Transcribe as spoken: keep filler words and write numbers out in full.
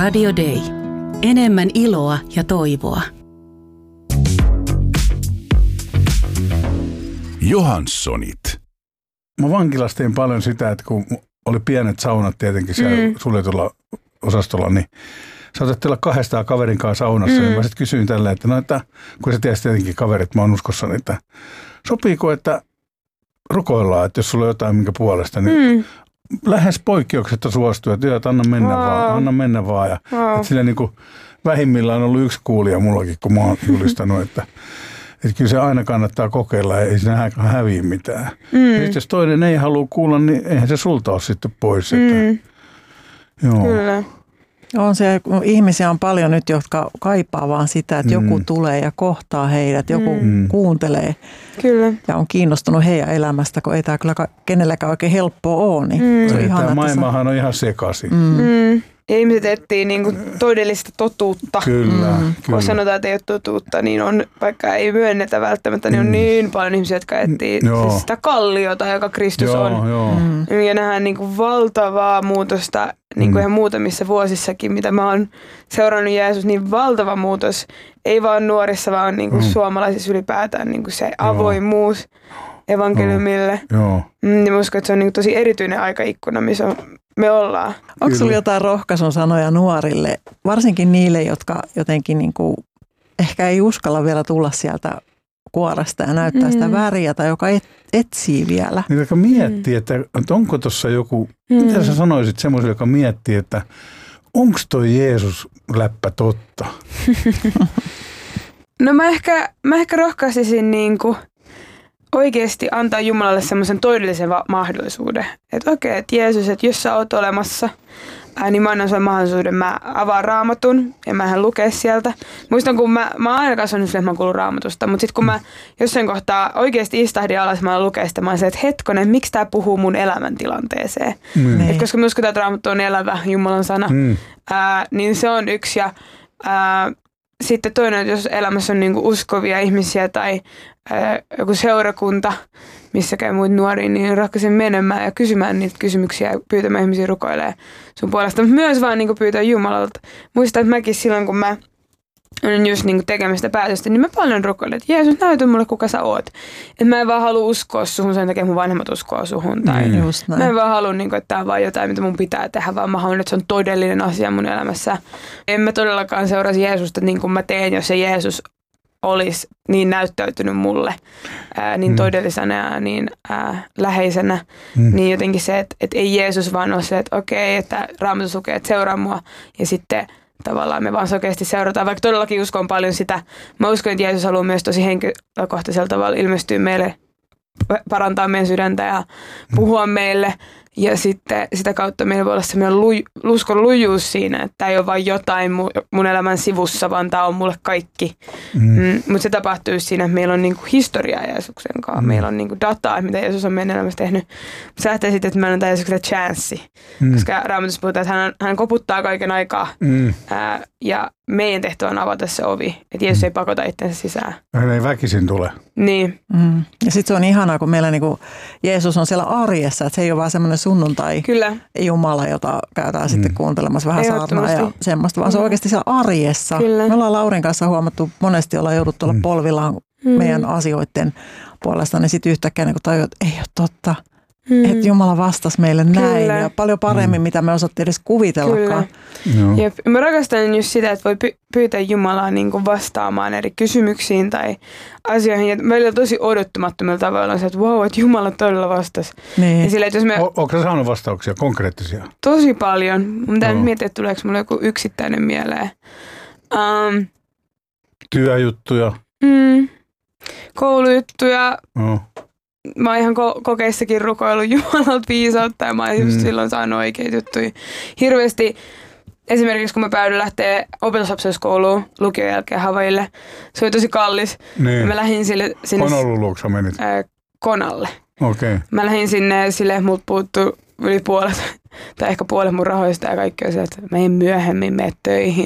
Radio Day. Enemmän iloa ja toivoa. Johanssonit. Mä vankilassa tein paljon sitä, että kun oli pienet saunat tietenkin siellä mm. suljetulla osastolla, niin saatat olla kahdestaan kaverin kanssa saunassa. Mm. Niin mä sitten kysyin tällä, että no, että kun sä tiedät tietenkin kaverit, mä oon uskossani, että sopiiko, että rukoillaan, että jos sulla on jotain minkä puolesta, niin mm. lähes poikkeuksetta suostuu, että, että anna mennä wow. vaan, anna mennä vaan. Ja, wow. että sillä niin kuin vähimmillään on ollut yksi kuulija mullakin, kun mä oon julistanut, että, että kyllä se aina kannattaa kokeilla ja ei siinä häviä mitään. Mm. Sitten jos toinen ei halua kuulla, niin eihän se sulta ole sitten pois. Että, mm. joo. Kyllä. On se, ihmisiä on paljon nyt, jotka kaipaa vaan sitä, että mm. joku tulee ja kohtaa heidät, joku mm. kuuntelee Kyllä. ja on kiinnostunut heidän elämästä, kun ei tämä kyllä kenelläkään oikein helppoa ole. Niin mm. se on ihana, tämä maailmahan on ihan sekaisin. Mm. Mm. Ja ihmiset etsii niinku todellista totuutta. Kyllä, mm. Kun kyllä. sanotaan, että ei ole totuutta, niin on, vaikka ei myönnetä välttämättä, niin on mm. niin paljon ihmisiä, jotka etsii mm. siis sitä kalliota, joka Kristus joo, on. Joo. Mm. Ja nähdään niinku valtavaa muutosta niin kuin mm. ihan muutamissa vuosissakin, mitä mä oon seurannut Jeesus, niin valtava muutos. Ei vaan nuorissa, vaan niin kuin mm. suomalaisissa ylipäätään niin kuin se avoimuus evankeliumille. Joo. Niin mä uskon, että se on niin kuin tosi erityinen aikaikkuna, missä on, me ollaan. Onko sulla jotain rohkaisun sanoja nuorille, varsinkin niille, jotka jotenkin niin kuin ehkä ei uskalla vielä tulla sieltä kuoresta ja näyttää mm. sitä väriä tai joka et, etsii vielä? Niin, joka miettii, että, että onko tuossa joku, mm. mitä sä sanoisit semmoiselle, joka miettii, että onko toi Jeesus-läppä totta? No mä ehkä, mä ehkä rohkaisisin niin kuin oikeasti antaa Jumalalle semmoisen todellisen va- mahdollisuuden. Että okei, okay, että Jeesus, että jos sä oot olemassa, ää, niin mä annan sulle mahdollisuuden. Mä avaan Raamatun ja mä hän lukea sieltä. Muistan, kun mä, mä oon aina kasvanut sille, että mä kuulun Raamatusta, mutta sitten kun mä jossain kohtaa oikeasti istahdin alas, mä lukea sitä, mä oon se, että hetkonen, miksi tää puhuu mun elämäntilanteeseen? Mm. Et koska mä uskon, että Raamattu on elävä Jumalan sana, mm. ää, niin se on yksi. Ja ää, sitten toinen, että jos elämässä on niinku uskovia ihmisiä tai ää, joku seurakunta, missä käy muita nuoria, niin rohkaisen menemään ja kysymään niitä kysymyksiä ja pyytämään ihmisiä rukoilemaan sun puolesta. Mutta myös vaan niinku pyytää Jumalalta. Muistan, että mäkin silloin, kun mä olen just niinku tekemästä päätöstä, niin mä paljon rukoilen, että Jeesus, näytä mulle, kuka sä oot. Että mä en vaan halua uskoa suhun, sen takia mun vanhemmat uskoo suhun. Tai mm. mä en vaan halua, niinku, että tää on vaan jotain, mitä mun pitää tehdä, vaan mä haluan, että se on todellinen asia mun elämässä. En mä todellakaan seuraisi Jeesusta niin kuin mä teen, jos se Jeesus olisi niin näyttäytynyt mulle ää, niin mm. todellisena ja niin ää, läheisenä, mm. niin jotenkin se, että, että ei Jeesus vaan ole se, että okei, että Raamatus lukee, että seuraa mua ja sitten tavallaan me vaan sokeasti seurataan, vaikka todellakin uskon paljon sitä. Mä uskon, että Jeesus haluaa myös tosi henkilökohtaisella tavalla ilmestyä meille, parantaa meidän sydäntä ja puhua meille. Ja sitten sitä kautta meillä voi olla semmoinen luj, uskon lujuus siinä, että tämä ei ole vain jotain mun, mun elämän sivussa, vaan tämä on mulle kaikki. Mm. Mm, mutta se tapahtuu siinä, että meillä on niinku historiaa Jeesuksen kanssa. Mm. Meillä on niinku dataa, mitä Jeesus on meidän elämässä tehnyt. Se lähtee sitten, että me annetaan Jeesukselle chanssi. Mm. Koska Raamatussa puhutaan, että hän, hän koputtaa kaiken aikaa. Mm. Ää, ja meidän tehtävä on avata se ovi. Että Jeesus mm. ei pakota itsensä sisään. Hän ei väkisin tule. Niin. Mm. Ja sitten se on ihanaa, kun meillä niinku Jeesus on siellä arjessa. Että se ei ole vaan semmoinen sunnuntai Kyllä. Jumala, jota käydään mm. sitten kuuntelemassa vähän saarnaa ja semmoista, vaan mm. se on oikeasti siellä arjessa. Kyllä. Me ollaan Laurin kanssa huomattu, monesti ollaan jouduttu olla mm. polvillaan mm. meidän asioiden puolesta, niin sitten yhtäkkiä niin tajuaa, että ei ole totta. Mm. Että Jumala vastasi meille näin Kyllä. ja paljon paremmin, mm. mitä me osattiin edes kuvitellakaan. Jep. Mä rakastan just sitä, että voi py- pyytää Jumalaa niin kuin vastaamaan eri kysymyksiin tai asioihin. Ja välillä tosi odottamattomilla tavoilla on se, että wow, että Jumala todella vastasi. Niin. Sillä, että jos me... O- Oletko sä saanut vastauksia, konkreettisia? Tosi paljon. Mä pitää no. miettiä, että tuleeko mulle joku yksittäinen mieleen. Um, Työjuttuja? Mm, koulujuttuja. No. Mä oon ihan ko- kokeissakin rukoillut Jumalalta viisautta ja mä oon just mm. silloin saanut oikeita juttuja. Hirveästi, esimerkiksi kun mä päädyin lähteä opetuslapsuuskouluun lukion jälkeen Havaille, se oli tosi kallis. Niin. Mä lähdin sille, sinne... Honoluluksi menit? Ää, Konalle. Okei. Okay. Mä lähdin sinne sille, että multa puuttui yli puolet, tai ehkä puolet mun rahoista ja kaikkea se, että mä en myöhemmin mene töihin.